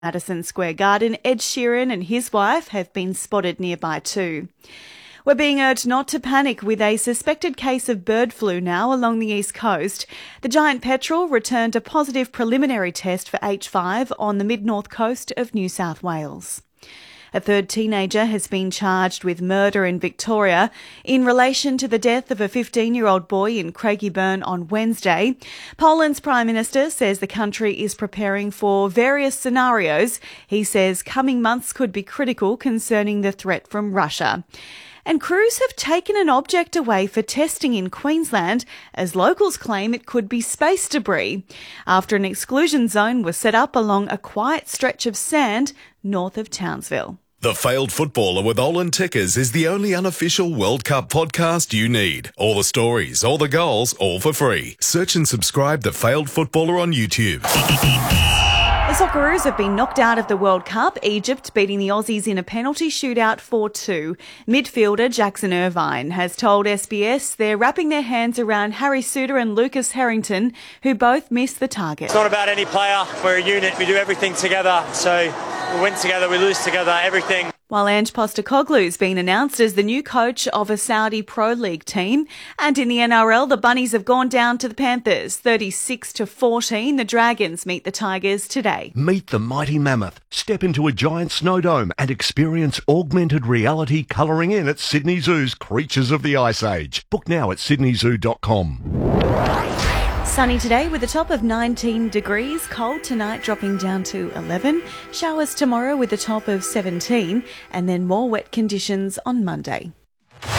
Madison Square Garden, Ed Sheeran and his wife have been spotted nearby too. We're being urged not to panic with a suspected case of bird flu now along the east coast. The giant petrel returned a positive preliminary test for H5 on the mid-north coast of New South Wales. A third teenager has been charged with murder in Victoria in relation to the death of a 15-year-old boy in Craigieburn on Wednesday. Poland's Prime Minister says the country is preparing for various scenarios. He says coming months could be critical concerning the threat from Russia. And crews have taken an object away for testing in Queensland as locals claim it could be space debris after an exclusion zone was set up along a quiet stretch of sand north of Townsville. The Failed Footballer with Olin Tickers is the only unofficial World Cup podcast you need. All the stories, all the goals, all for free. Search and subscribe The Failed Footballer on YouTube. The Socceroos have been knocked out of the World Cup, Egypt beating the Aussies in a penalty shootout 4-2. Midfielder Jackson Irvine has told SBS they're wrapping their hands around Harry Suter and Lucas Harrington, who both missed the target. It's not about any player. We're a unit. We do everything together. So we win together, we lose together, everything. While Ange Postecoglou's been announced as the new coach of a Saudi Pro League team. And in the NRL, the Bunnies have gone down to the Panthers, 36-14. The Dragons meet the Tigers today. Meet the mighty mammoth, step into a giant snow dome and experience augmented reality colouring in at Sydney Zoo's Creatures of the Ice Age. Book now at sydneyzoo.com. Sunny today with a top of 19 degrees. Cold tonight dropping down to 11. Showers tomorrow with a top of 17. And then more wet conditions on Monday. Gold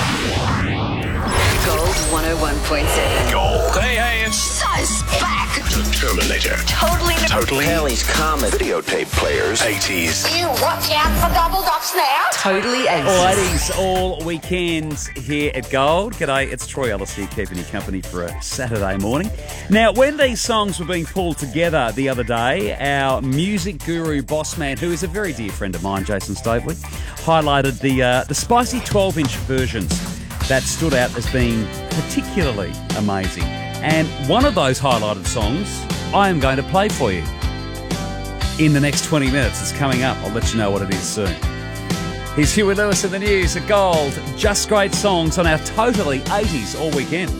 101.7. Gold. Hey, it's So back. the Terminator. Totally. Kelly's Comet. Videotape players. 80s. You watch out for double dutch now. Totally aces. Alrighties, all weekends here at Gold. G'day, it's Troy Ellis here keeping you company for a Saturday morning. Now, when these songs were being pulled together the other day, our music guru boss man, who is a very dear friend of mine, Jason Stavely, highlighted the spicy 12-inch versions that stood out as being particularly amazing. And one of those highlighted songs I am going to play for you in the next 20 minutes. It's coming up. I'll let you know what it is soon. Here's Huey Lewis in the news at Gold. Just great songs on our Totally 80s all weekend.